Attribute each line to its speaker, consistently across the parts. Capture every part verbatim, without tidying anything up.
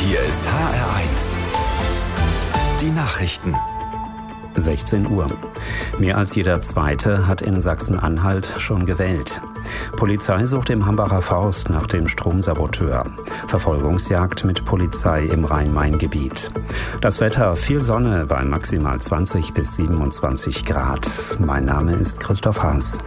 Speaker 1: Hier ist H R eins. Die Nachrichten.
Speaker 2: sechzehn Uhr. Mehr als jeder Zweite hat in Sachsen-Anhalt schon gewählt. Polizei sucht im Hambacher Forst nach dem Stromsaboteur. Verfolgungsjagd mit Polizei im Rhein-Main-Gebiet. Das Wetter: viel Sonne bei maximal zwanzig bis siebenundzwanzig Grad. Mein Name ist Christoph Haas.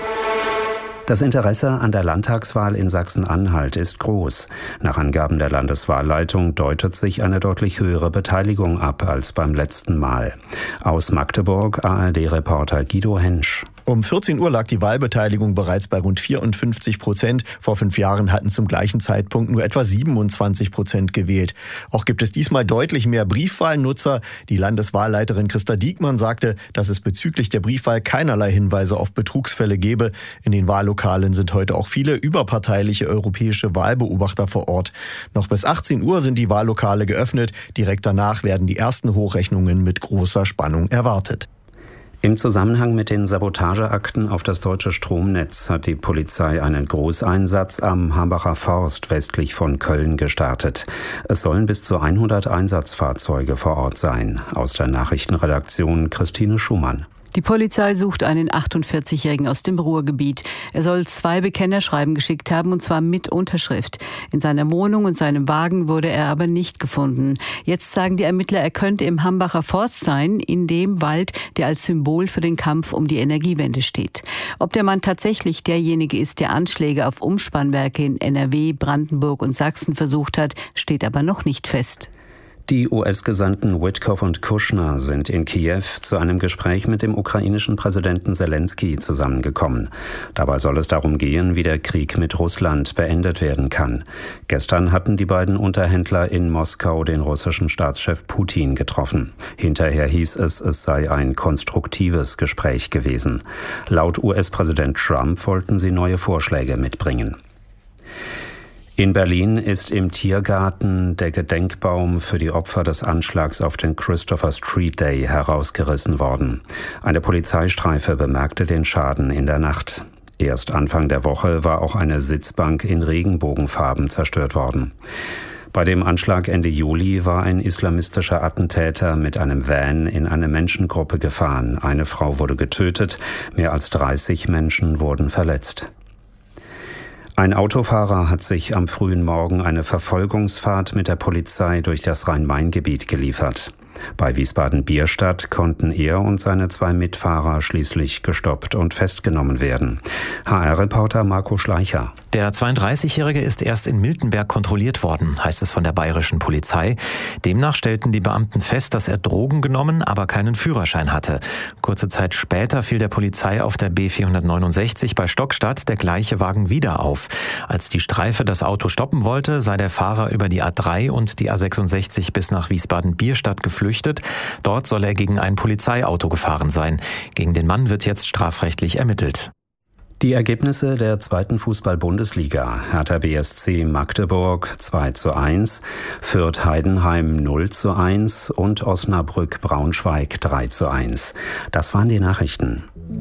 Speaker 2: Das Interesse an der Landtagswahl in Sachsen-Anhalt ist groß. Nach Angaben der Landeswahlleitung deutet sich eine deutlich höhere Beteiligung ab als beim letzten Mal. Aus Magdeburg A R D-Reporter Guido Hensch.
Speaker 3: Um vierzehn Uhr lag die Wahlbeteiligung bereits bei rund vierundfünfzig Prozent. Vor fünf Jahren hatten zum gleichen Zeitpunkt nur etwa siebenundzwanzig Prozent gewählt. Auch gibt es diesmal deutlich mehr Briefwahlnutzer. Die Landeswahlleiterin Christa Diekmann sagte, dass es bezüglich der Briefwahl keinerlei Hinweise auf Betrugsfälle gebe. In den Wahllokalen sind heute auch viele überparteiliche europäische Wahlbeobachter vor Ort. Noch bis achtzehn Uhr sind die Wahllokale geöffnet. Direkt danach werden die ersten Hochrechnungen mit großer Spannung erwartet.
Speaker 2: Im Zusammenhang mit den Sabotageakten auf das deutsche Stromnetz hat die Polizei einen Großeinsatz am Hambacher Forst westlich von Köln gestartet. Es sollen bis zu hundert Einsatzfahrzeuge vor Ort sein. Aus der Nachrichtenredaktion Christine Schumann.
Speaker 4: Die Polizei sucht einen achtundvierzigjährigen aus dem Ruhrgebiet. Er soll zwei Bekennerschreiben geschickt haben, und zwar mit Unterschrift. In seiner Wohnung und seinem Wagen wurde er aber nicht gefunden. Jetzt sagen die Ermittler, er könnte im Hambacher Forst sein, in dem Wald, der als Symbol für den Kampf um die Energiewende steht. Ob der Mann tatsächlich derjenige ist, der Anschläge auf Umspannwerke in N R W, Brandenburg und Sachsen versucht hat, steht aber noch nicht fest.
Speaker 2: Die U S-Gesandten Witkoff und Kushner sind in Kiew zu einem Gespräch mit dem ukrainischen Präsidenten Zelensky zusammengekommen. Dabei soll es darum gehen, wie der Krieg mit Russland beendet werden kann. Gestern hatten die beiden Unterhändler in Moskau den russischen Staatschef Putin getroffen. Hinterher hieß es, es sei ein konstruktives Gespräch gewesen. Laut U S-Präsident Trump wollten sie neue Vorschläge mitbringen. In Berlin ist im Tiergarten der Gedenkbaum für die Opfer des Anschlags auf den Christopher Street Day herausgerissen worden. Eine Polizeistreife bemerkte den Schaden in der Nacht. Erst Anfang der Woche war auch eine Sitzbank in Regenbogenfarben zerstört worden. Bei dem Anschlag Ende Juli war ein islamistischer Attentäter mit einem Van in eine Menschengruppe gefahren. Eine Frau wurde getötet, mehr als dreißig Menschen wurden verletzt. Ein Autofahrer hat sich am frühen Morgen eine Verfolgungsfahrt mit der Polizei durch das Rhein-Main-Gebiet geliefert. Bei Wiesbaden-Bierstadt konnten er und seine zwei Mitfahrer schließlich gestoppt und festgenommen werden. H R-Reporter Marco Schleicher.
Speaker 5: Der zweiunddreißigjährige ist erst in Miltenberg kontrolliert worden, heißt es von der bayerischen Polizei. Demnach stellten die Beamten fest, dass er Drogen genommen, aber keinen Führerschein hatte. Kurze Zeit später fiel der Polizei auf der B vierhundertneunundsechzig bei Stockstadt der gleiche Wagen wieder auf. Als die Streife das Auto stoppen wollte, sei der Fahrer über die A drei und die A sechsundsechzig bis nach Wiesbaden-Bierstadt geflüchtet. Dort soll er gegen ein Polizeiauto gefahren sein. Gegen den Mann wird jetzt strafrechtlich ermittelt.
Speaker 2: Die Ergebnisse der zweiten Fußball-Bundesliga: Hertha B S C Magdeburg zwei zu eins, Fürth Heidenheim null zu eins und Osnabrück Braunschweig drei zu eins. Das waren die Nachrichten.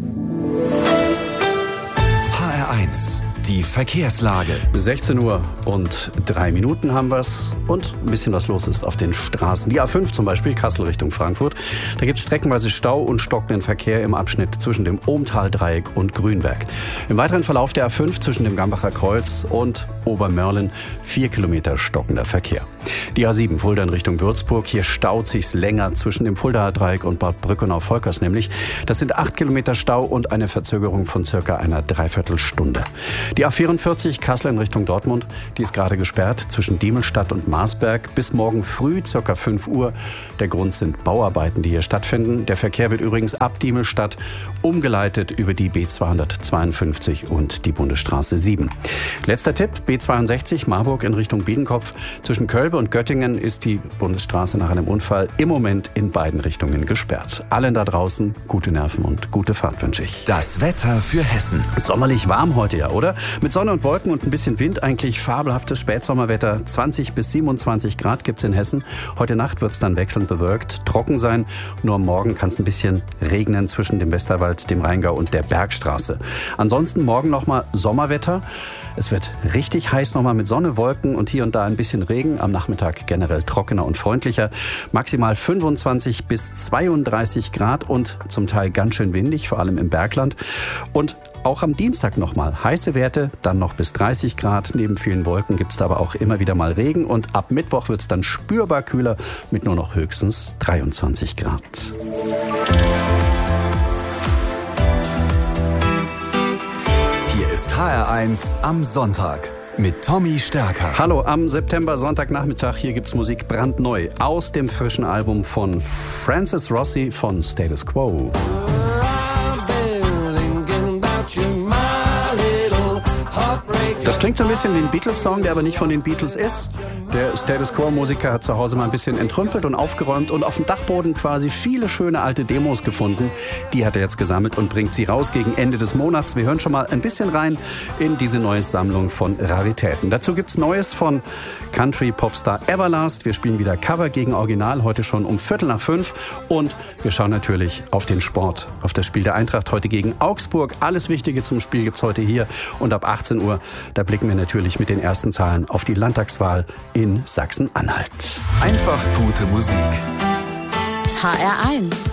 Speaker 1: H R eins. Die Verkehrslage.
Speaker 6: sechzehn Uhr und drei Minuten haben wir's und ein bisschen was los ist auf den Straßen. Die A fünf zum Beispiel, Kassel Richtung Frankfurt. Da gibt es streckenweise Stau und stockenden Verkehr im Abschnitt zwischen dem Ohmtal-Dreieck und Grünberg. Im weiteren Verlauf der A fünf zwischen dem Gambacher Kreuz und Obermörlen vier Kilometer stockender Verkehr. Die A sieben Fulda in Richtung Würzburg. Hier staut sich's länger zwischen dem Fuldaer Dreieck und Bad Brückenau-Volkers nämlich. Das sind acht Kilometer Stau und eine Verzögerung von circa einer Dreiviertelstunde. Die A vierundvierzig Kassel in Richtung Dortmund, die ist gerade gesperrt zwischen Diemelstadt und Marsberg bis morgen früh, circa fünf Uhr. Der Grund sind Bauarbeiten, die hier stattfinden. Der Verkehr wird übrigens ab Diemelstadt umgeleitet über die B zweihundertzweiundfünfzig und die Bundesstraße sieben. Letzter Tipp, B zweiundsechzig Marburg in Richtung Biedenkopf. Zwischen Kölbe und Göttingen ist die Bundesstraße nach einem Unfall im Moment in beiden Richtungen gesperrt. Allen da draußen gute Nerven und gute Fahrt wünsche ich.
Speaker 1: Das Wetter für Hessen.
Speaker 6: Sommerlich warm heute, ja, oder? Mit Sonne und Wolken und ein bisschen Wind, eigentlich fabelhaftes Spätsommerwetter. zwanzig bis siebenundzwanzig Grad gibt's in Hessen. Heute Nacht wird's dann wechselnd bewölkt, trocken sein. Nur am Morgen kann es ein bisschen regnen zwischen dem Westerwald, dem Rheingau und der Bergstraße. Ansonsten morgen nochmal Sommerwetter. Es wird richtig heiß nochmal mit Sonne, Wolken und hier und da ein bisschen Regen. Am Nachmittag generell trockener und freundlicher. Maximal fünfundzwanzig bis zweiunddreißig Grad und zum Teil ganz schön windig, vor allem im Bergland. Und auch am Dienstag nochmal heiße Werte, dann noch bis dreißig Grad. Neben vielen Wolken gibt es aber auch immer wieder mal Regen. Und ab Mittwoch wird es dann spürbar kühler mit nur noch höchstens dreiundzwanzig Grad.
Speaker 1: Hier ist H R eins am Sonntag mit Tommy Stärker.
Speaker 6: Hallo, am September Sonntagnachmittag, hier gibt's Musik brandneu aus dem frischen Album von Francis Rossi von Status Quo. Das klingt so ein bisschen wie ein Beatles-Song, der aber nicht von den Beatles ist. Der Status Quo-Musiker hat zu Hause mal ein bisschen entrümpelt und aufgeräumt und auf dem Dachboden quasi viele schöne alte Demos gefunden. Die hat er jetzt gesammelt und bringt sie raus gegen Ende des Monats. Wir hören schon mal ein bisschen rein in diese neue Sammlung von Raritäten. Dazu gibt's Neues von Country-Popstar Everlast. Wir spielen wieder Cover gegen Original, heute schon um Viertel nach fünf. Und wir schauen natürlich auf den Sport, auf das Spiel der Eintracht heute gegen Augsburg. Alles Wichtige zum Spiel gibt's heute hier. Und ab achtzehn Uhr, da blicken wir natürlich mit den ersten Zahlen auf die Landtagswahl in Sachsen-Anhalt.
Speaker 1: Einfach gute Musik.
Speaker 7: H R eins